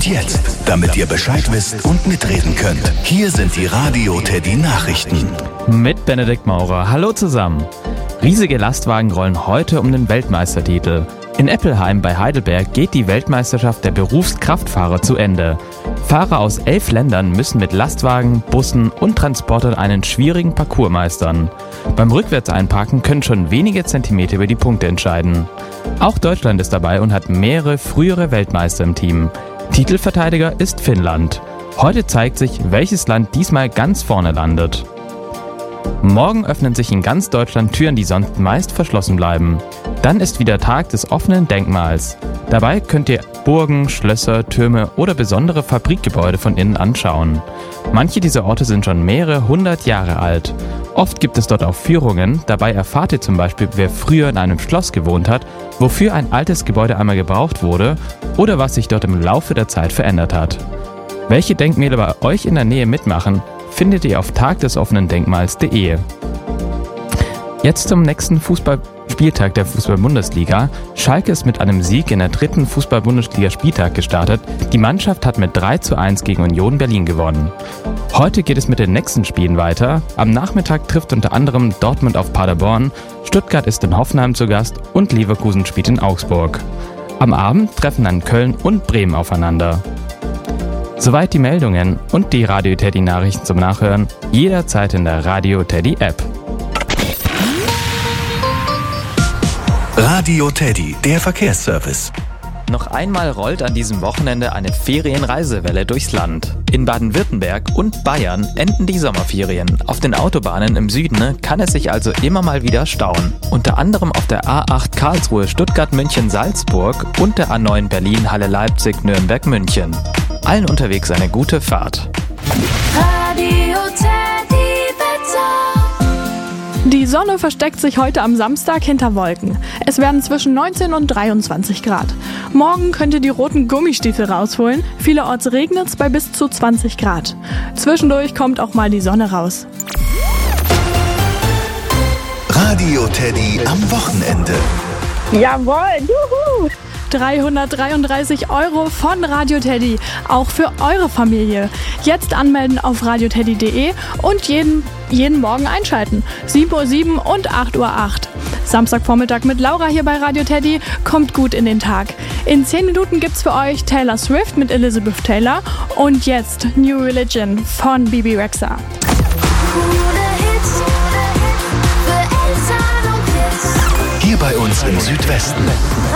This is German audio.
jetzt, damit ihr Bescheid wisst und mitreden könnt. Hier sind die Radio Teddy Nachrichten. Mit Benedikt Maurer. Hallo zusammen. Riesige Lastwagen rollen heute um den Weltmeistertitel. In Eppelheim bei Heidelberg geht die Weltmeisterschaft der Berufskraftfahrer zu Ende. Fahrer aus 11 Ländern müssen mit Lastwagen, Bussen und Transportern einen schwierigen Parcours meistern. Beim Rückwärtseinparken können schon wenige Zentimeter über die Punkte entscheiden. Auch Deutschland ist dabei und hat mehrere frühere Weltmeister im Team. Titelverteidiger ist Finnland. Heute zeigt sich, welches Land diesmal ganz vorne landet. Morgen öffnen sich in ganz Deutschland Türen, die sonst meist verschlossen bleiben. Dann ist wieder Tag des offenen Denkmals. Dabei könnt ihr Burgen, Schlösser, Türme oder besondere Fabrikgebäude von innen anschauen. Manche dieser Orte sind schon mehrere 100 Jahre alt. Oft gibt es dort auch Führungen. Dabei erfahrt ihr zum Beispiel, wer früher in einem Schloss gewohnt hat, wofür ein altes Gebäude einmal gebraucht wurde oder was sich dort im Laufe der Zeit verändert hat. Welche Denkmäler bei euch in der Nähe mitmachen, findet ihr auf tagdesoffenendenkmals.de. Jetzt zum nächsten Fußballspieltag der Fußball-Bundesliga. Schalke ist mit einem Sieg in der 3. Fußball-Bundesliga-Spieltag gestartet. Die Mannschaft hat mit 3:1 gegen Union Berlin gewonnen. Heute geht es mit den nächsten Spielen weiter. Am Nachmittag trifft unter anderem Dortmund auf Paderborn, Stuttgart ist in Hoffenheim zu Gast und Leverkusen spielt in Augsburg. Am Abend treffen dann Köln und Bremen aufeinander. Soweit die Meldungen und die Radio Teddy Nachrichten zum Nachhören, jederzeit in der Radio Teddy App. Radio Teddy, der Verkehrsservice. Noch einmal rollt an diesem Wochenende eine Ferienreisewelle durchs Land. In Baden-Württemberg und Bayern enden die Sommerferien. Auf den Autobahnen im Süden kann es sich also immer mal wieder stauen. Unter anderem auf der A8 Karlsruhe, Stuttgart, München, Salzburg und der A9 Berlin, Halle, Leipzig, Nürnberg, München. Allen unterwegs eine gute Fahrt. Radio Teddy Wetter. Die Sonne versteckt sich heute am Samstag hinter Wolken. Es werden zwischen 19 und 23 Grad. Morgen könnt ihr die roten Gummistiefel rausholen. Vielerorts regnet es bei bis zu 20 Grad. Zwischendurch kommt auch mal die Sonne raus. Radio Teddy am Wochenende. Jawohl, juhu! 333 € von Radio Teddy, auch für eure Familie. Jetzt anmelden auf radioteddy.de und jeden Morgen einschalten. 7:07 Uhr und 8:08 Uhr. Samstagvormittag mit Laura hier bei Radio Teddy. Kommt gut in den Tag. In 10 Minuten gibt's für euch Taylor Swift mit Elizabeth Taylor und jetzt New Religion von Bibi Rexha. Hier bei uns im Südwesten.